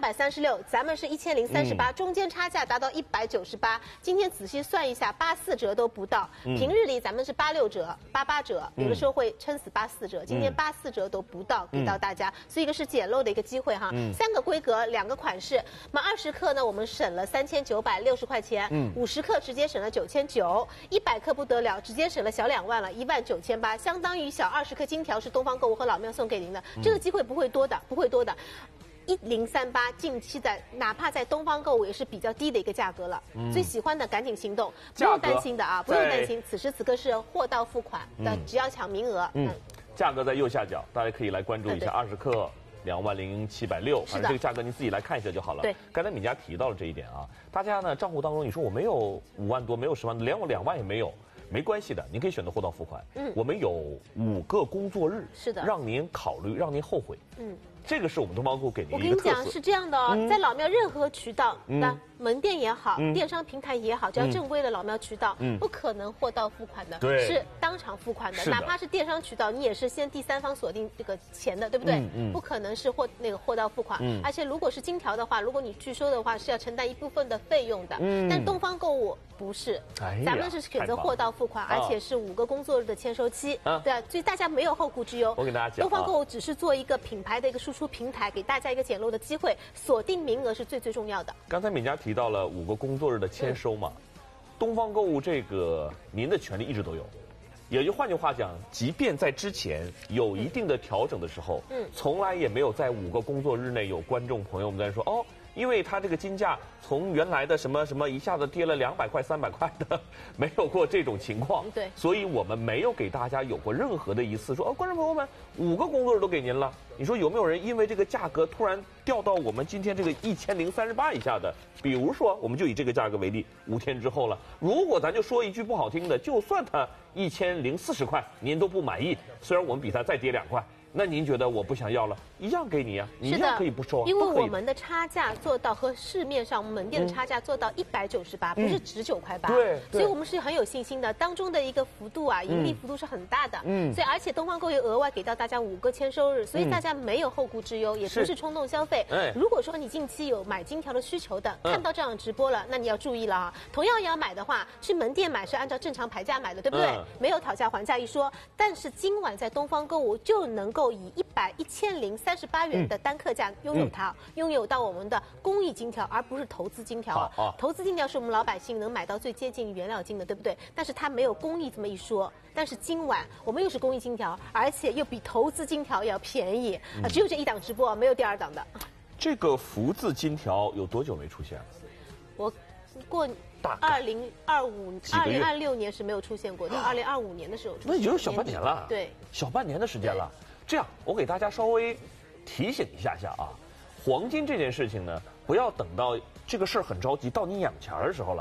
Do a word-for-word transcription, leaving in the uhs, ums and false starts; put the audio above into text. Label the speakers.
Speaker 1: 百三十六，咱们是一千零三十八，中间差价达到一百九十八。今天仔细算一下，八四折都不到。
Speaker 2: 嗯、
Speaker 1: 平日里咱们是八六折、八八折，有的时候会撑死八四折，今天八四折都不到，给到大家，所以一个是捡漏的一个机会哈。嗯、三个规格，两个款式，那么二十克呢，我们省了三千九百六十块钱，五十克直接省了九千九，一百克不得了，直接省了小两万了，一万九千八，相当于小二十克金条是东方购物和老庙送给您的，这个机会不会多的，不会多的。一零三八，近期在哪怕在东方购物也是比较低的一个价格了，嗯、所以喜欢的赶紧行动，不用担心的啊，不用担心，此时此刻是货到付款的，嗯、只要抢名额。
Speaker 2: 嗯，价格在右下角，大家可以来关注一下，二十克两万零七百六，反正这个价格您自己来看一下就好了。
Speaker 1: 对，
Speaker 2: 刚才敏佳提到了这一点啊，大家呢账户当中你说我没有五万多，没有十万，连我两万也没有。没关系的，您可以选择货到付款。嗯，我们有五个工作日，
Speaker 1: 是的，
Speaker 2: 让您考虑，让您后悔。嗯，这个是我们东方购物给您的一个特色。
Speaker 1: 我跟你讲是这样的哦，嗯、在老庙任何渠道，那、嗯、门店也好，嗯、电商平台也好，只要正规的老庙渠道，嗯、不可能货到付款的，
Speaker 2: 对，
Speaker 1: 是当场付款的。哪怕是电商渠道，你也是先第三方锁定这个钱的，对不对？嗯嗯、不可能是货那个货到付款。嗯、而且如果是金条的话，如果你拒收的话，是要承担一部分的费用的。嗯、但东方购物不是，哎、咱们是选择货到付款，而且是五个工作日的签收期。啊、对啊，所以大家没有后顾之忧。
Speaker 2: 我给大家讲，
Speaker 1: 东方购物只是做一个品牌的一个输出平台，给大家一个捡漏的机会，锁定名额是最最重要的。
Speaker 2: 刚才敏佳提到了五个工作日的签收嘛，嗯、东方购物这个您的权利一直都有，也就换句话讲，即便在之前有一定的调整的时候，嗯，从来也没有在五个工作日内有观众朋友们在说哦。因为它这个金价从原来的什么什么一下子跌了两百块、三百块的，没有过这种情况。
Speaker 1: 对，
Speaker 2: 所以我们没有给大家有过任何的一次说哦，观众朋友们，五个工作日都给您了。你说有没有人因为这个价格突然掉到我们今天这个一千零三十八以下的？比如说，我们就以这个价格为例，五天之后了，如果咱就说一句不好听的，就算它一千零四十块，您都不满意，虽然我们比它再跌两块。那您觉得我不想要了，一样给你啊，你一样可以不收啊。
Speaker 1: 因为我们的差价做到和市面上门店的差价做到一百九十八，不是十九块八。
Speaker 2: 对，
Speaker 1: 所以我们是很有信心的。当中的一个幅度啊，盈利幅度是很大的。嗯，所以而且东方购物额外给到大家五个签收日，所以大家没有后顾之忧，也不是冲动消费。哎，如果说你近期有买金条的需求的，看到这样直播了，那你要注意了啊。同样要买的话，去门店买是按照正常牌价买的，对不对？没有讨价还价一说。但是今晚在东方购物就能够以一百一千零三十八元的单客价拥有它，嗯、拥有到我们的公益金条，而不是投资金条。啊、投资金条是我们老百姓能买到最接近原料金的，对不对？但是它没有公益这么一说。但是今晚我们又是公益金条，而且又比投资金条要便宜，嗯、啊，只有这一档直播，没有第二档的。
Speaker 2: 这个福字金条有多久没出现了？
Speaker 1: 我过。二零二五、二零二六年是没有出现过的，二零二五年的时候出现，
Speaker 2: 那也就是小半年了。
Speaker 1: 对，
Speaker 2: 小半年的时间了。这样，我给大家稍微提醒一下下啊，黄金这件事情呢，不要等到这个事儿很着急到你眼前的时候了，